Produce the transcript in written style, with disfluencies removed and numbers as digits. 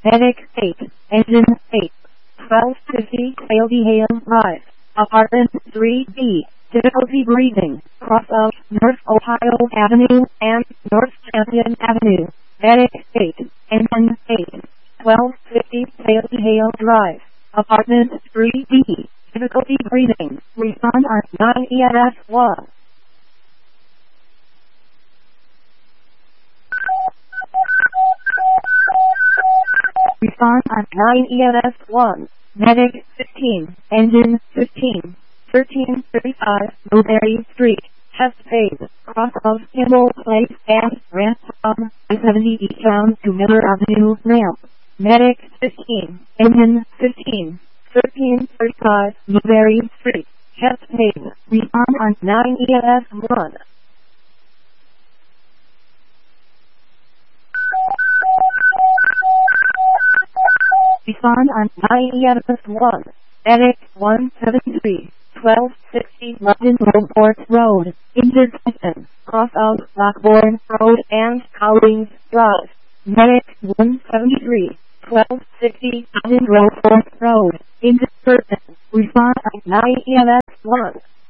Medic 8, Engine 8, 1250 Hale Drive, Apartment 3B, difficulty breathing, cross of North Ohio Avenue and North Champion Avenue. Medic 8, Engine 8, 1250 Hale Drive, Apartment 3B, difficulty breathing, respond on 9 EMS 1. Respond on 9 EMS 1. Medic 15, Engine 15, 1335 Blueberry Street, chest pain, cross of Kimball Place and ramp from I-70 eastbound to Miller Avenue ramp. Medic 15, Engine 15, 1335 Blueberry Street, chest pain, respond on 9 EMS 1. Respond on 9 EMS 1. Medic 173, 1260 London Roadport Road, injured person, cross of Lockbourne Road and Collins Drive. Medic 173, 1260 London Roadport Road, injured person, respond on 9 EMS 1.